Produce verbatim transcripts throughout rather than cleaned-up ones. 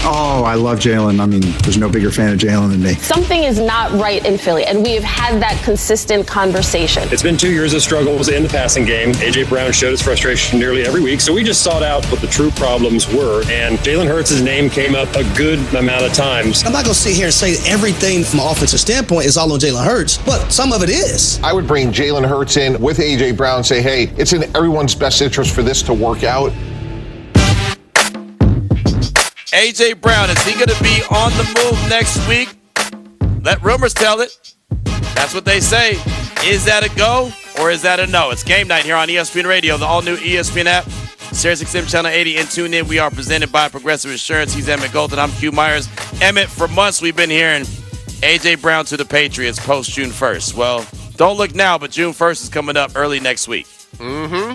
Oh, I love Jalen. I mean, there's no bigger fan of Jalen than me. Something is not right in Philly, and we have had that consistent conversation. It's been two years of struggles in the passing game. A J. Brown showed his frustration nearly every week, so we just sought out what the true problems were, and Jalen Hurts' name came up a good amount of times. I'm not going to sit here and say everything from an offensive standpoint is all on Jalen Hurts, but some of it is. I would bring Jalen Hurts in with A J. Brown and say, hey, it's in everyone's best interest for this to work out. A J. Brown, is he going to be on the move next week? Let rumors tell it. That's what they say. Is that a go or is that a no? It's game night here on E S P N Radio, the all-new E S P N app, Sirius X M Channel eighty, and tune in. We are presented by Progressive Insurance. He's Emmett Golden. I'm Hugh Myers. Emmett, for months we've been hearing A J. Brown to the Patriots post June first. Well, don't look now, but June first is coming up early next week. Mm-hmm.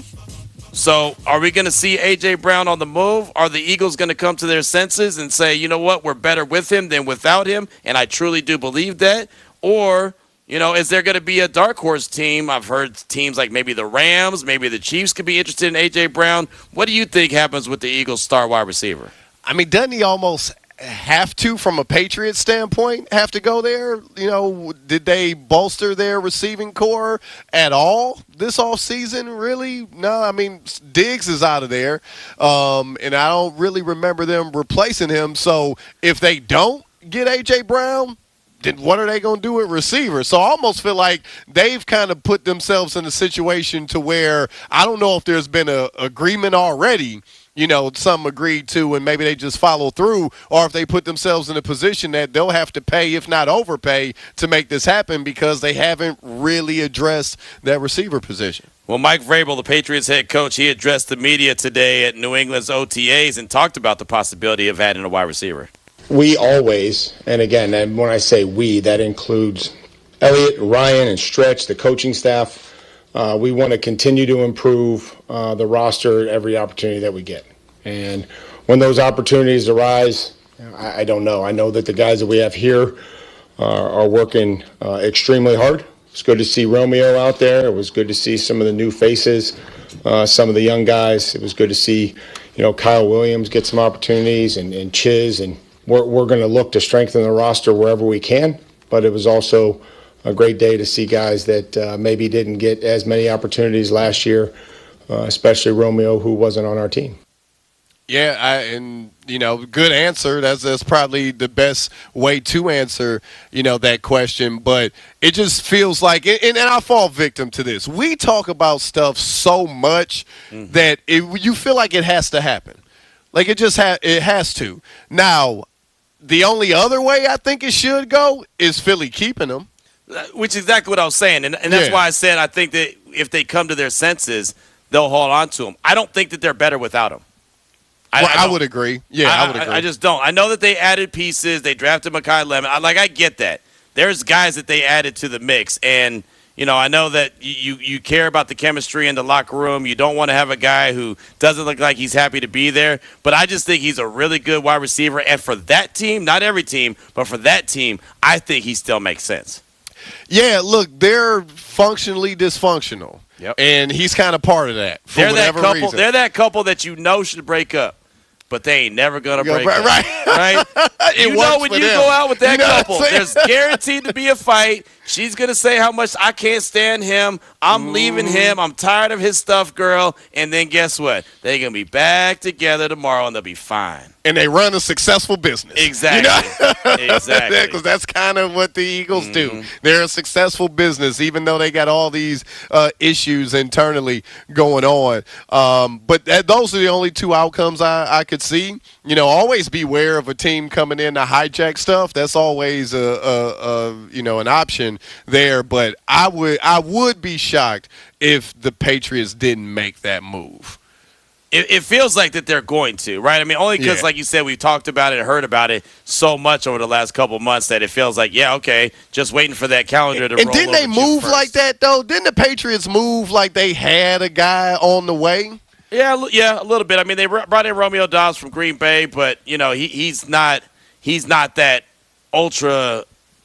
So are we going to see A J. Brown on the move? Are the Eagles going to come to their senses and say, you know what, we're better with him than without him? And I truly do believe that. Or, you know, is there going to be a dark horse team? I've heard teams like maybe the Rams, maybe the Chiefs could be interested in A J. Brown. What do you think happens with the Eagles' star wide receiver? I mean, doesn't he almost have to, from a Patriots standpoint, have to go there? You know, did they bolster their receiving core at all this offseason? Really? No, I mean, Diggs is out of there, um, and I don't really remember them replacing him. So if they don't get A J. Brown, then what are they going to do with receivers? So I almost feel like they've kind of put themselves in a situation to where I don't know if there's been an agreement already, you know, some agreed to, and maybe they just follow through, or if they put themselves in a position that they'll have to pay, if not overpay, to make this happen because they haven't really addressed that receiver position. Well, Mike Vrabel, the Patriots head coach, he addressed the media today at New England's O T As and talked about the possibility of adding a wide receiver. We always, and again, and when I say we, that includes Elliott, Ryan, and Stretch, the coaching staff. Uh, we want to continue to improve uh, the roster at every opportunity that we get. And when those opportunities arise, I, I don't know. I know that the guys that we have here uh, are working uh, extremely hard. It's good to see Romeo out there. It was good to see some of the new faces, uh, some of the young guys. It was good to see, you know, Kyle Williams get some opportunities and, and Chiz. And we're, we're going to look to strengthen the roster wherever we can. But it was also a great day to see guys that uh, maybe didn't get as many opportunities last year, uh, especially Romeo, who wasn't on our team. Yeah, I, and, you know, good answer. That's, that's probably the best way to answer, you know, that question. But it just feels like, and, and I fall victim to this. We talk about stuff so much mm-hmm. that it, you feel like it has to happen. Like it just ha- it has to. Now, the only other way I think it should go is Philly keeping them. Which is exactly what I was saying. And, and that's yeah. why I said I think that if they come to their senses, they'll hold on to him. I don't think that they're better without him. I, well, I, I would agree. Yeah, I, I would agree. I, I just don't. I know that they added pieces. They drafted Mekhi Lemon. I, like, I get that. There's guys that they added to the mix. And, you know, I know that you, you care about the chemistry in the locker room. You don't want to have a guy who doesn't look like he's happy to be there. But I just think he's a really good wide receiver. And for that team, not every team, but for that team, I think he still makes sense. Yeah, look, they're functionally dysfunctional. Yep. And he's kind of part of that for they're whatever that couple, reason. They're that couple that you know should break up, but they ain't never going to break right, up. Right. Right? You know when you them. go out with that you know couple, there's guaranteed to be a fight. She's going to say how much I can't stand him. I'm mm. leaving him. I'm tired of his stuff, girl. And then guess what? They're going to be back together tomorrow, and they'll be fine. And they run a successful business. Exactly. You know? Exactly. Because that's kind of what the Eagles mm-hmm. do. They're a successful business, even though they got all these uh, issues internally going on. Um, but that, those are the only two outcomes I, I could see. You know, always beware of a team coming in to hijack stuff. That's always a, a, a you know an option there. But I would I would be shocked if the Patriots didn't make that move. It, it feels like that they're going to, right? I mean, only because, yeah. like you said, we've talked about it and heard about it so much over the last couple of months that it feels like, yeah, okay, just waiting for that calendar to and roll didn't they move like that, though? Didn't the Patriots move like they had a guy on the way? Yeah, yeah, a little bit. I mean, they brought in Romeo Doubs from Green Bay, but, you know, he, he's not he's not that ultra,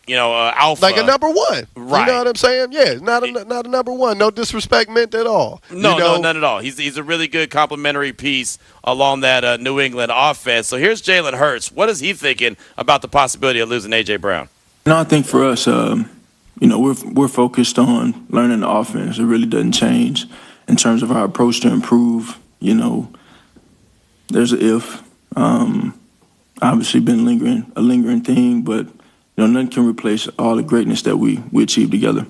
you know, uh, alpha. Like a number one. Right. You know what I'm saying? Yeah, not a, not a number one. No disrespect meant at all. No, you know? no, none at all. He's he's a really good complementary piece along that uh, New England offense. So here's Jalen Hurts. What is he thinking about the possibility of losing A J. Brown? No, I think for us, um, you know, we're we're focused on learning the offense. It really doesn't change in terms of our approach to improve. You know, there's an if. Um, obviously, been lingering a lingering thing, but you know, nothing can replace all the greatness that we we achieved together.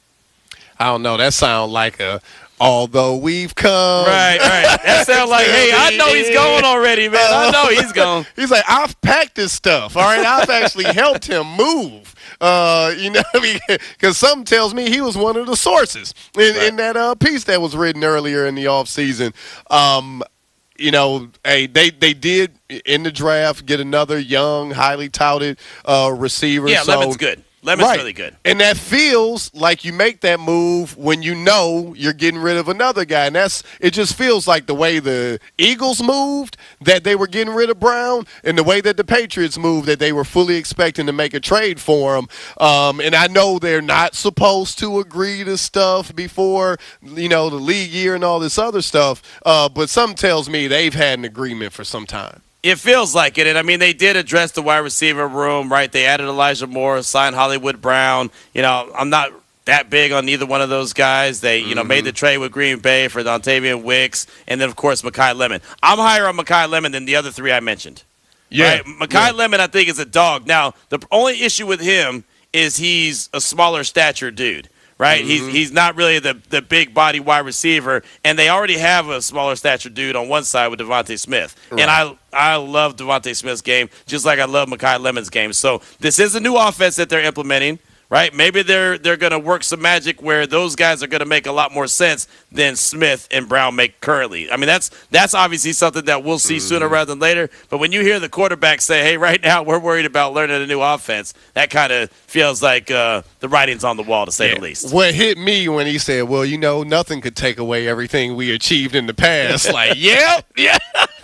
I don't know. That sounds like a although we've come. Right, right. That sounds like, hey, I know he's going already, man. I know he's going. He's like, I've packed this stuff. All right, I've actually helped him move. Uh, you know, because something tells me he was one of the sources in, right. in that uh, piece that was written earlier in the offseason. Um, you know, hey, they, they did in the draft get another young, highly touted uh, receiver. Yeah, so, Lemon's good. Lemon's right. really good. And that feels like you make that move when you know you're getting rid of another guy. And that's it just feels like the way the Eagles moved, that they were getting rid of Brown, and the way that the Patriots moved, that they were fully expecting to make a trade for him. Um, and I know they're not supposed to agree to stuff before, you know, the league year and all this other stuff. Uh, but something tells me they've had an agreement for some time. It feels like it. And, I mean, they did address the wide receiver room, right? They added Elijah Moore, signed Hollywood Brown. You know, I'm not that big on either one of those guys. They, you mm-hmm. know, made the trade with Green Bay for Dontavian Wicks, and then, of course, Mekhi Lemon. I'm higher on Mekhi Lemon than the other three I mentioned. Yeah. Right? Mekhi yeah. Lemon, I think, is a dog. Now, the only issue with him is he's a smaller stature dude. Right, mm-hmm. he's he's not really the, the big body wide receiver, and they already have a smaller stature dude on one side with Devontae Smith, right. and I I love Devontae Smith's game just like I love Mekhi Lemon's game. So this is a new offense that they're implementing. Right, maybe they're they're going to work some magic where those guys are going to make a lot more sense than Smith and Brown make currently. I mean, that's that's obviously something that we'll see mm-hmm. sooner rather than later. But when you hear the quarterback say, "Hey, right now we're worried about learning a new offense," that kind of feels like uh, the writing's on the wall, to say yeah. the least. What hit me when he said, "Well, you know, nothing could take away everything we achieved in the past." Like, yep, yeah,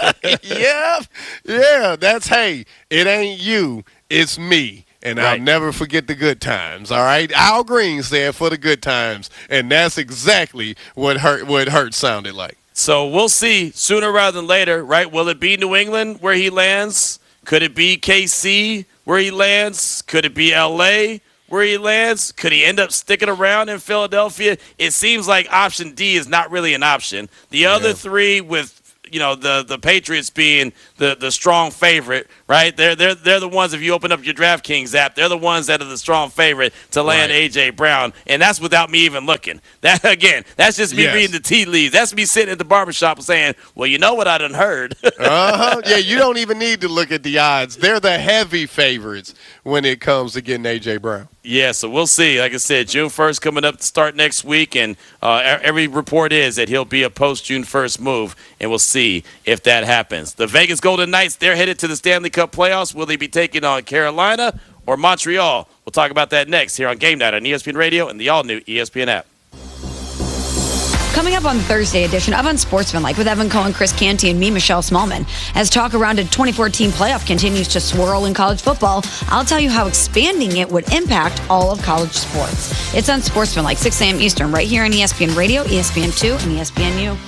yep, yeah. That's hey, it ain't you, it's me. And right. I'll never forget the good times, all right? Al Green said for the good times, and that's exactly what Hurt, what Hurt sounded like. So we'll see sooner rather than later, right? Will it be New England where he lands? Could it be K C where he lands? Could it be L A where he lands? Could he end up sticking around in Philadelphia? It seems like option D is not really an option. The other yeah. three with you know, the, the Patriots being the, the strong favorite, right? They're they're they're the ones, if you open up your DraftKings app, they're the ones that are the strong favorite to land right. A J. Brown, and that's without me even looking. That again, that's just me yes. reading the tea leaves. That's me sitting at the barbershop saying, well, you know what I done heard. uh-huh. Yeah, you don't even need to look at the odds. They're the heavy favorites when it comes to getting A J. Brown. Yeah, so we'll see. Like I said, June first coming up to start next week, and uh, every report is that he'll be a post-June first move, and we'll see if that happens. The Vegas Golden Knights, they're headed to the Stanley Cup playoffs. Will they be taking on Carolina or Montreal? We'll talk about that next here on Game Night on E S P N Radio and the all-new E S P N app. Coming up on Thursday edition of Unsportsmanlike with Evan Cohen, Chris Canty, and me, Michelle Smallman. As talk around a twenty fourteen playoff continues to swirl in college football, I'll tell you how expanding it would impact all of college sports. It's Unsportsmanlike, six a.m. Eastern, right here on E S P N Radio, E S P N two, and E S P N U.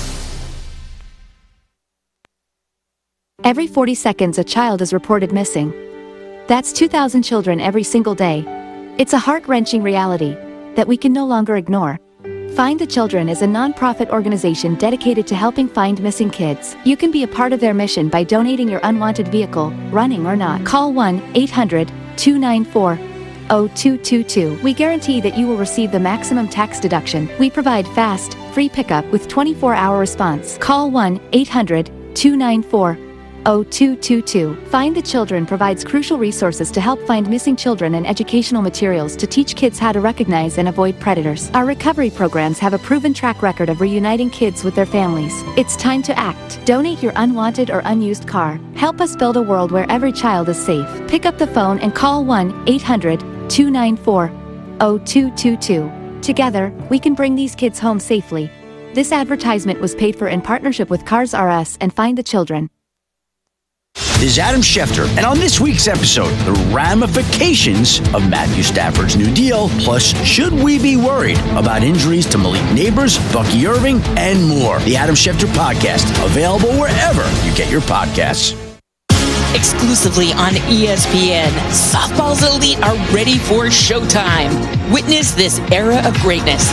Every forty seconds, a child is reported missing. That's two thousand children every single day. It's a heart-wrenching reality that we can no longer ignore. Find the Children is a non-profit organization dedicated to helping find missing kids. You can be a part of their mission by donating your unwanted vehicle, running or not. Call one eight hundred two nine four zero two two two. We guarantee that you will receive the maximum tax deduction. We provide fast, free pickup with twenty-four hour response. Call one eight hundred two nine four zero two two two. Find the Children provides crucial resources to help find missing children and educational materials to teach kids how to recognize and avoid predators. Our recovery programs have a proven track record of reuniting kids with their families. It's time to act. Donate your unwanted or unused car. Help us build a world where every child is safe. Pick up the phone and call one eight hundred two nine four zero two two two. Together, we can bring these kids home safely. This advertisement was paid for in partnership with Cars R Us and Find the Children. is Adam Schefter, and on this week's episode, the ramifications of Matthew Stafford's new deal, plus should we be worried about injuries to Malik Neighbors, Bucky Irving, and more. The Adam Schefter Podcast, available wherever you get your podcasts. Exclusively on E S P N, softball's elite are ready for showtime. Witness this era of greatness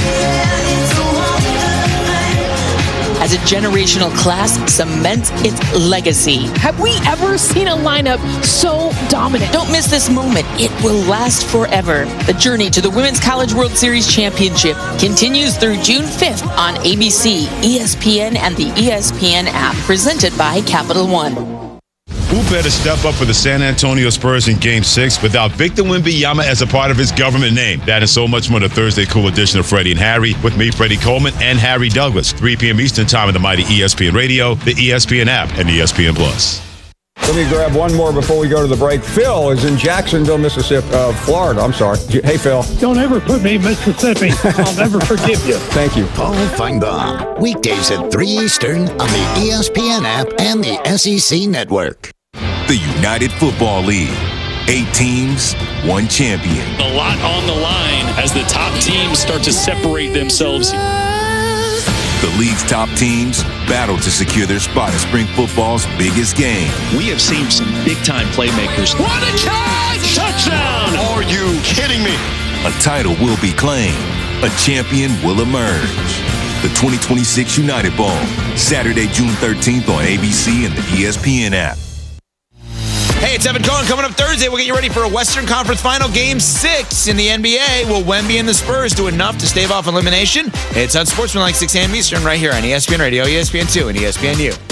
as a generational class cements its legacy. Have we ever seen a lineup so dominant? Don't miss this moment. It will last forever. The journey to the Women's College World Series Championship continues through June fifth on A B C, E S P N, and the E S P N app, presented by Capital One. Who better step up for the San Antonio Spurs in Game six without Victor Wembanyama as a part of his government name? That and so much more, the Thursday Cool edition of Freddie and Harry, with me, Freddie Coleman, and Harry Douglas. three p.m. Eastern Time on the mighty E S P N Radio, the E S P N app, and E S P N Plus. Let me grab one more before we go to the break. Phil is in Jacksonville, Mississippi, uh, Florida. I'm sorry. Hey, Phil. Don't ever put me in Mississippi. I'll never forgive you. Thank you. Paul Feinbaum, weekdays at three Eastern on the E S P N app and the S E C Network. The United Football League. Eight teams, one champion. A lot on the line as the top teams start to separate themselves. The league's top teams battle to secure their spot in spring football's biggest game. We have seen some big-time playmakers. What a catch! Touchdown! Are you kidding me? A title will be claimed. A champion will emerge. The twenty twenty-six United Bowl, Saturday, June thirteenth on A B C and the E S P N app. Hey, it's Evan Cohen. Coming up Thursday, we'll get you ready for a Western Conference Final Game six in the N B A. Will Wemby and the Spurs do enough to stave off elimination? It's on Sportsmanlike, six a.m. Eastern, right here on E S P N Radio, E S P N two, and E S P N U.